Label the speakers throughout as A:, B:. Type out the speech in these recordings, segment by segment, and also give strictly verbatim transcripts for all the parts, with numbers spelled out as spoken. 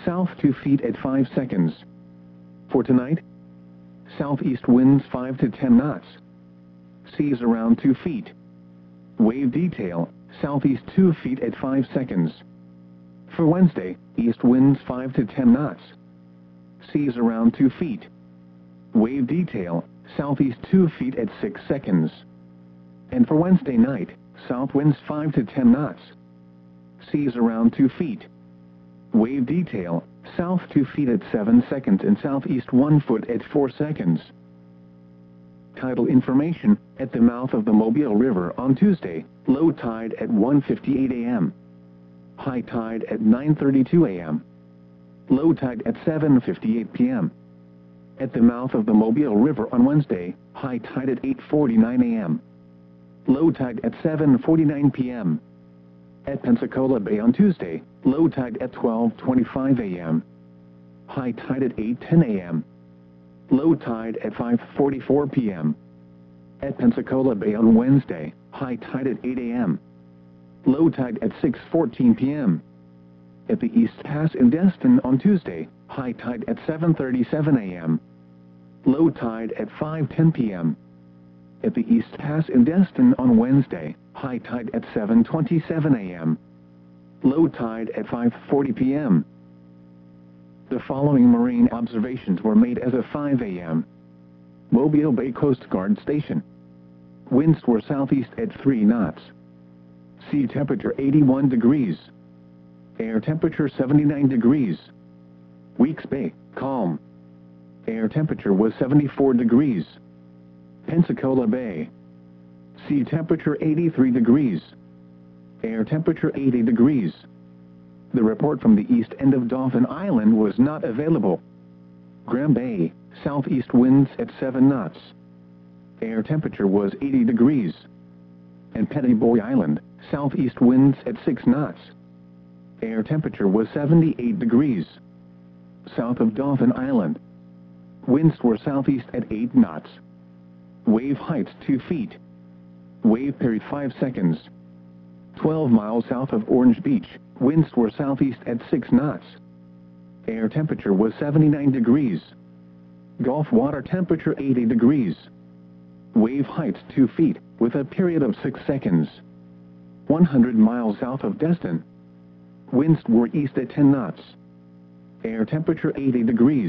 A: south two feet at five seconds. For tonight, southeast winds five to ten knots. Seas around two feet. Wave detail, southeast two feet at five seconds. For Wednesday, east winds five to ten knots. Seas around two feet. Wave detail, southeast two feet at six seconds. And for Wednesday night, south winds five to ten knots. Seas around two feet. Wave detail, south two feet at seven seconds and southeast one foot at four seconds. Tidal information, at the mouth of the Mobile River on Tuesday, low tide at one fifty-eight a m High tide at nine thirty-two a m Low tide at seven fifty-eight p m At the mouth of the Mobile River on Wednesday, high tide at eight forty-nine a m Low tide at seven forty-nine p m At Pensacola Bay on Tuesday, low tide at twelve twenty-five a m High tide at eight ten a m Low tide at five forty-four p m At Pensacola Bay on Wednesday, high tide at eight a m Low tide at six fourteen p m At the East Pass in Destin on Tuesday, high tide at seven thirty-seven a m Low tide at five ten p m At the East Pass in Destin on Wednesday, high tide at seven twenty-seven a m Low tide at five forty p m The following marine observations were made as of five a m Mobile Bay Coast Guard Station. Winds were southeast at three knots. Sea temperature eighty-one degrees. Air temperature seventy-nine degrees. Weeks Bay, calm. Air temperature was seventy-four degrees. Pensacola Bay. Sea temperature eighty-three degrees. Air temperature eighty degrees. The report from the east end of Dauphin Island was not available. Graham Bay, southeast winds at seven knots. Air temperature was eighty degrees. And Petty Boy Island, southeast winds at six knots. Air temperature was seventy-eight degrees. South of Dauphin Island. Winds were southeast at eight knots. Wave heights two feet. Wave period five seconds. twelve miles south of Orange Beach, winds were southeast at six knots. Air temperature was seventy-nine degrees. Gulf water temperature eighty degrees. Wave heights two feet, with a period of six seconds. one hundred miles south of Destin. Winds were east at ten knots. Air temperature eighty degrees.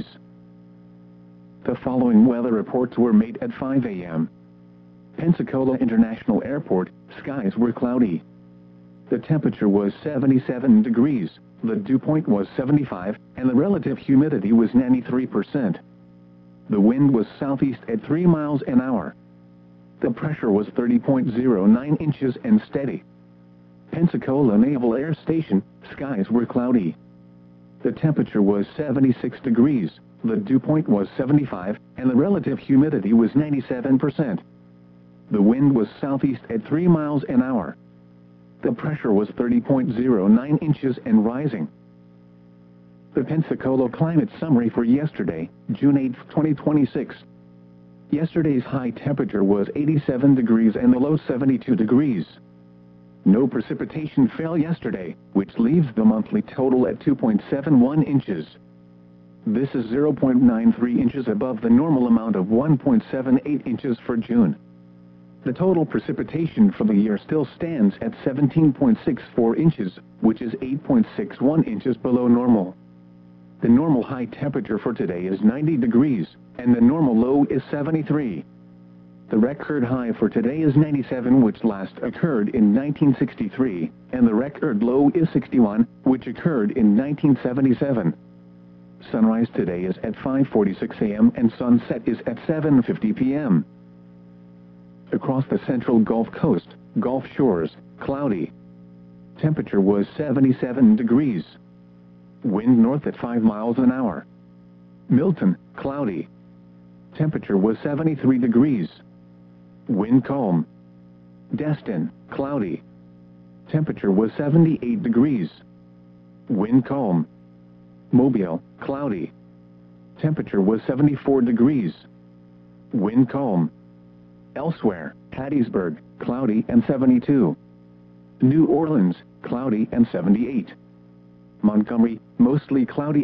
A: The following weather reports were made at five a m Pensacola International Airport, skies were cloudy. The temperature was seventy-seven degrees, the dew point was seventy-five, and the relative humidity was ninety-three percent. The wind was southeast at three miles an hour. The pressure was thirty point zero nine inches and steady. Pensacola Naval Air Station, skies were cloudy. The temperature was seventy-six degrees, the dew point was seventy-five, and the relative humidity was ninety-seven percent. The wind was southeast at three miles an hour. The pressure was thirty point zero nine inches and rising. The Pensacola climate summary for yesterday, June eighth, twenty twenty-six. Yesterday's high temperature was eighty-seven degrees and the low seventy-two degrees. No precipitation fell yesterday, which leaves the monthly total at two point seven one inches. This is zero point nine three inches above the normal amount of one point seven eight inches for June. The total precipitation for the year still stands at seventeen point six four inches, which is eight point six one inches below normal. The normal high temperature for today is ninety degrees, and the normal low is seventy-three. The record high for today is ninety-seven, which last occurred in nineteen sixty-three, and the record low is sixty-one, which occurred in nineteen seventy-seven. Sunrise today is at five forty-six a m and sunset is at seven fifty p m Across the central Gulf Coast, Gulf Shores, cloudy. Temperature was seventy-seven degrees. Wind north at five miles an hour. Milton, cloudy. Temperature was seventy-three degrees. Wind calm. Destin, cloudy. Temperature was seventy-eight degrees. Wind calm. Mobile, cloudy. Temperature was seventy-four degrees. Wind calm. Elsewhere, Hattiesburg, cloudy and seventy-two. New Orleans, cloudy and seventy-eight. Montgomery, mostly cloudy